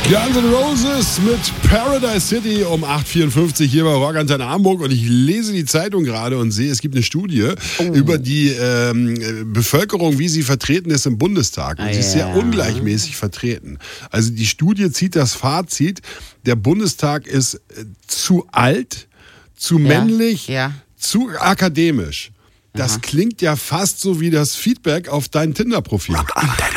Guns N' Roses mit Paradise City um 8.54 hier bei Rock Antenne Hamburg und ich lese die Zeitung gerade und sehe, es gibt eine Studie über die Bevölkerung, wie sie vertreten ist im Bundestag. Und sie ist sehr ungleichmäßig vertreten. Also die Studie zieht das Fazit, der Bundestag ist zu alt, zu männlich, zu akademisch. Das klingt ja fast so wie das Feedback auf dein Tinder-Profil. Rock Antenne.